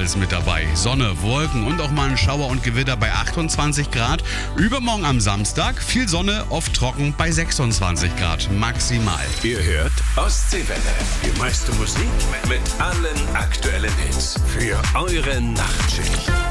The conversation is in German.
alles mit dabei. Sonne, Wolken und auch mal ein Schauer und Gewitter bei 28 Grad. Übermorgen am Samstag viel Sonne, oft trocken bei 26 Grad maximal. Ihr hört Ostseewelle. Die meiste Musik mit allen aktuellen Hits für eure Nachtschicht.